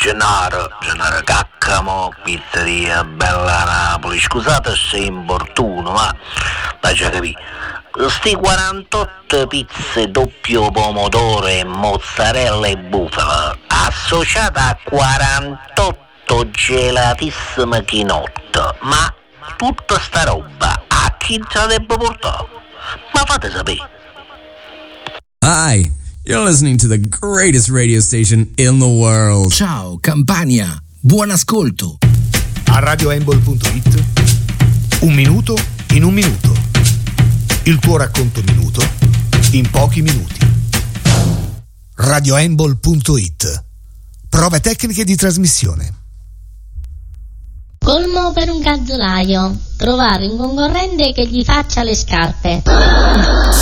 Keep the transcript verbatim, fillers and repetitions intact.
Gennaro, Gennaro Caccamo, pizzeria Bella Napoli. Scusate se importuno, ma dai già capì. Sti quarantotto pizze doppio pomodoro e mozzarella e bufala associate a quarantotto gelatissime chinotte. Ma tutta sta roba a chi la debbo portare? Ma fate sapere. Hi, you're listening to the greatest radio station in the world. Ciao Campania, buon ascolto. A radio embol punto it un minuto in un minuto. Il tuo racconto minuto in pochi minuti. radio embol punto it. Prove tecniche di trasmissione. Colmo per un calzolaio. Trovare un concorrente che gli faccia le scarpe.